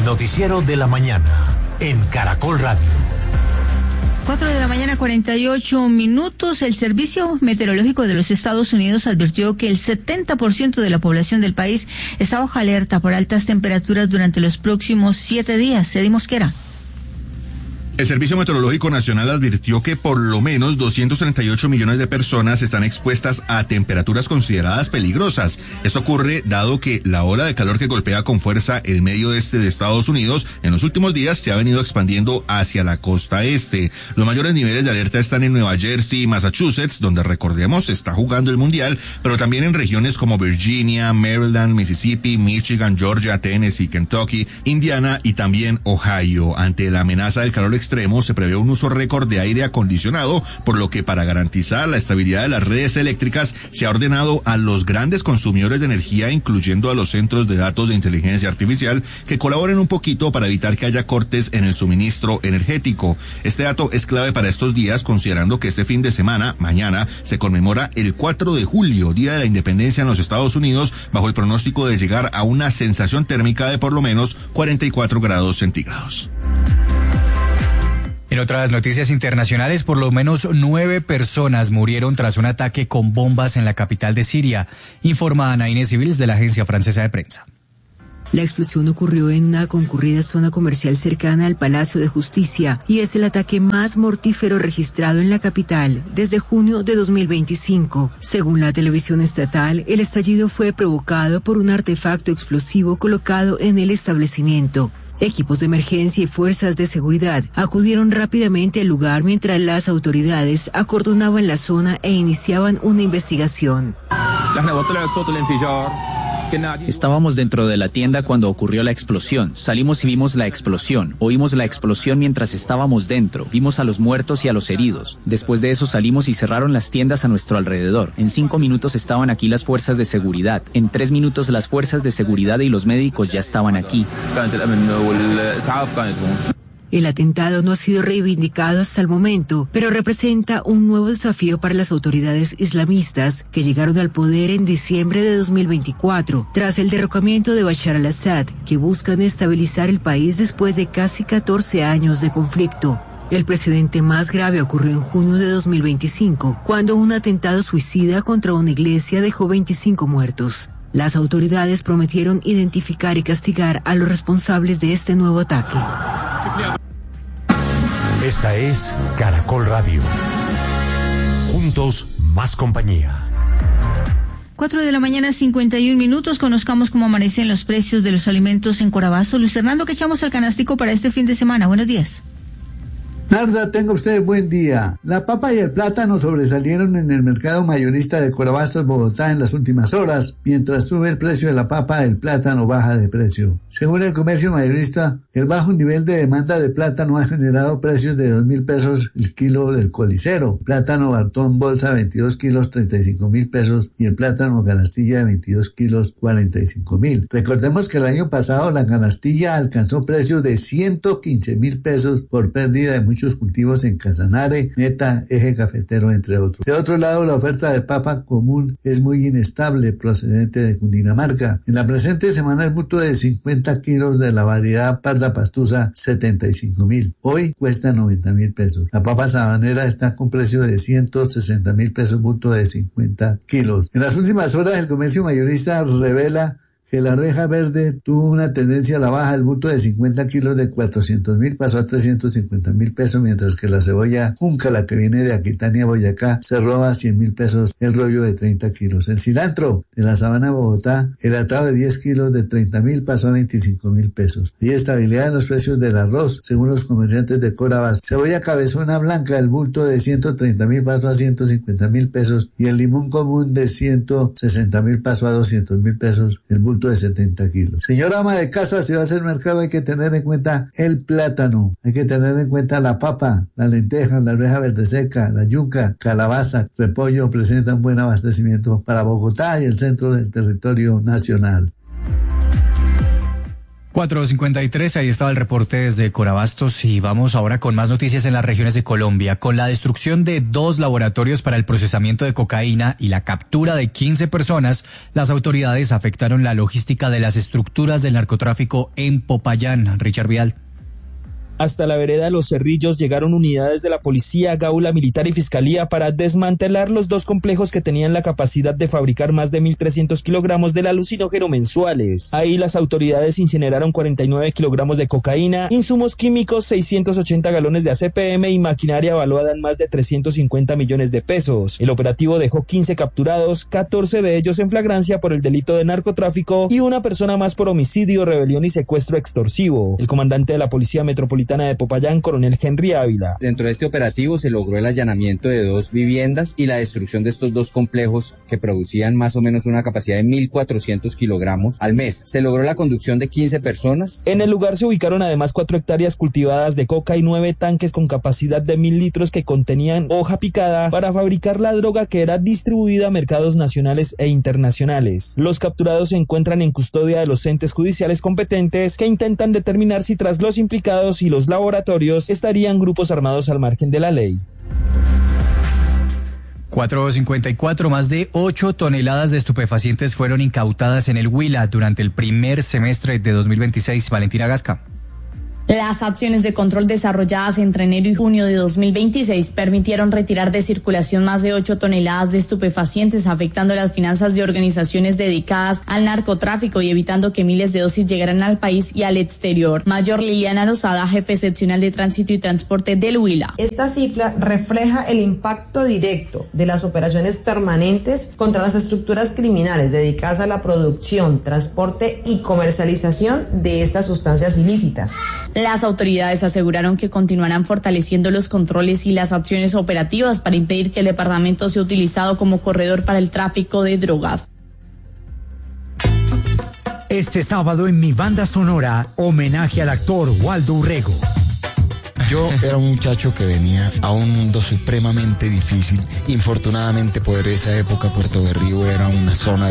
noticiero de la mañana en Caracol Radio. 4:48 a.m. El Servicio Meteorológico de los Estados Unidos advirtió que el 70% de la población del país está bajo alerta por altas temperaturas durante los próximos 7 días. Eddie Mosquera. El Servicio Meteorológico Nacional advirtió que por lo menos 238 millones de personas están expuestas a temperaturas consideradas peligrosas. Esto ocurre dado que la ola de calor que golpea con fuerza el medio este de Estados Unidos en los últimos días se ha venido expandiendo hacia la costa este. Los mayores niveles de alerta están en Nueva Jersey y Massachusetts, donde recordemos está jugando el Mundial, pero también en regiones como Virginia, Maryland, Mississippi, Michigan, Georgia, Tennessee, Kentucky, Indiana y también Ohio. Ante la amenaza del calor extremo se prevé un uso récord de aire acondicionado, por lo que para garantizar la estabilidad de las redes eléctricas se ha ordenado a los grandes consumidores de energía, incluyendo a los centros de datos de inteligencia artificial, que colaboren un poquito para evitar que haya cortes en el suministro energético. Este dato es clave para estos días, considerando que este fin de semana, mañana, se conmemora el 4 de julio, Día de la Independencia en los Estados Unidos, bajo el pronóstico de llegar a una sensación térmica de por lo menos 44 grados centígrados. En otras noticias internacionales, por lo menos 9 personas murieron tras un ataque con bombas en la capital de Siria, informa Ana Inés Civils de la agencia francesa de prensa. La explosión ocurrió en una concurrida zona comercial cercana al Palacio de Justicia y es el ataque más mortífero registrado en la capital desde junio de 2025. Según la televisión estatal, el estallido fue provocado por un artefacto explosivo colocado en el establecimiento. Equipos de emergencia y fuerzas de seguridad acudieron rápidamente al lugar mientras las autoridades acordonaban la zona e iniciaban una investigación. Estábamos dentro de la tienda cuando ocurrió la explosión. Salimos y vimos la explosión. Oímos la explosión mientras estábamos dentro. Vimos a los muertos y a los heridos. Después de eso salimos y cerraron las tiendas a nuestro alrededor. En 5 minutos estaban aquí las fuerzas de seguridad. En 3 minutos las fuerzas de seguridad y los médicos ya estaban aquí. El atentado no ha sido reivindicado hasta el momento, pero representa un nuevo desafío para las autoridades islamistas que llegaron al poder en diciembre de 2024, tras el derrocamiento de Bashar al-Assad, que buscan estabilizar el país después de casi 14 años de conflicto. El precedente más grave ocurrió en junio de 2025, cuando un atentado suicida contra una iglesia dejó 25 muertos. Las autoridades prometieron identificar y castigar a los responsables de este nuevo ataque. Esta es Caracol Radio. Juntos, más compañía. 4:51 a.m. Conozcamos cómo amanecen los precios de los alimentos en Corabasto. Luis Fernando, ¿qué echamos al canastico para este fin de semana? Buenos días. Narda, tenga usted buen día. La papa y el plátano sobresalieron en el mercado mayorista de Corabastos, Bogotá, en las últimas horas. Mientras sube el precio de la papa, el plátano baja de precio. Según el comercio mayorista, el bajo nivel de demanda de plátano ha generado precios de 2.000 pesos el kilo del colicero. Plátano Bartón bolsa 22 kilos 35.000 pesos y el plátano canastilla de 22 kilos 45.000. Recordemos que el año pasado la canastilla alcanzó precios de 115.000 pesos por pérdida de muchos cultivos en Casanare, Meta, Eje Cafetero, entre otros. De otro lado, la oferta de papa común es muy inestable, procedente de Cundinamarca. En la presente semana, el bulto de 50 kilos de la variedad parda pastusa, 75.000. Hoy cuesta 90.000 pesos. La papa sabanera está con precio de 160.000 pesos, bulto de 50 kilos. En las últimas horas, el comercio mayorista revela que la reja verde tuvo una tendencia a la baja. El bulto de 50 kilos de 400.000 pasó a 350.000 pesos, mientras que la cebolla junca, la que viene de Aquitania, Boyacá, se roba 100.000 pesos el rollo de 30 kilos. El cilantro de la sabana de Bogotá, el atado de 10 kilos de 30.000 pasó a 25.000 pesos. Y estabilidad en los precios del arroz, según los comerciantes de Corabas. Cebolla cabezona blanca, el bulto de 130.000 pasó a 150.000 pesos y el limón común de 160.000 pasó a 200.000 pesos el bulto de 70 kilos. Señora ama de casa, si va a hacer mercado hay que tener en cuenta el plátano, hay que tener en cuenta la papa, la lenteja, la arveja verde seca, la yuca, calabaza, repollo. Presentan buen abastecimiento para Bogotá y el centro del territorio nacional. 4:53, ahí estaba el reporte desde Corabastos y vamos ahora con más noticias en las regiones de Colombia. Con la destrucción de 2 laboratorios para el procesamiento de cocaína y la captura de 15 personas, las autoridades afectaron la logística de las estructuras del narcotráfico en Popayán. Richard Vial. Hasta la vereda Los Cerrillos llegaron unidades de la policía, Gaula Militar y Fiscalía para desmantelar los 2 complejos que tenían la capacidad de fabricar más de 1.300 kilogramos del alucinógeno mensuales. Ahí las autoridades incineraron 49 kilogramos de cocaína, insumos químicos, 680 galones de ACPM y maquinaria valuada en más de 350 millones de pesos. El operativo dejó 15 capturados, 14 de ellos en flagrancia por el delito de narcotráfico y una persona más por homicidio, rebelión y secuestro extorsivo. El comandante de la Policía Metropolitana de Popayán, coronel Henry Ávila. Dentro de este operativo se logró el allanamiento de 2 viviendas y la destrucción de estos 2 complejos que producían más o menos una capacidad de 1.400 kilogramos al mes. Se logró la conducción de 15 personas. En el lugar se ubicaron además 4 hectáreas cultivadas de coca y 9 tanques con capacidad de 1.000 litros que contenían hoja picada para fabricar la droga que era distribuida a mercados nacionales e internacionales. Los capturados se encuentran en custodia de los entes judiciales competentes que intentan determinar si tras los implicados y los laboratorios estarían grupos armados al margen de la ley. 4:54, más de 8 toneladas de estupefacientes fueron incautadas en el Huila durante el primer semestre de 2026. Valentina Gasca. Las acciones de control desarrolladas entre enero y junio de 2026 permitieron retirar de circulación más de 8 toneladas de estupefacientes, afectando las finanzas de organizaciones dedicadas al narcotráfico y evitando que miles de dosis llegaran al país y al exterior. Mayor Liliana Rosada, jefe seccional de Tránsito y Transporte del Huila. Esta cifra refleja el impacto directo de las operaciones permanentes contra las estructuras criminales dedicadas a la producción, transporte y comercialización de estas sustancias ilícitas. Las autoridades aseguraron que continuarán fortaleciendo los controles y las acciones operativas para impedir que el departamento sea utilizado como corredor para el tráfico de drogas. Este sábado en Mi Banda Sonora, homenaje al actor Waldo Urrego. Yo era un muchacho que venía a un mundo supremamente difícil. Infortunadamente, por esa época, Puerto Berrío era una zona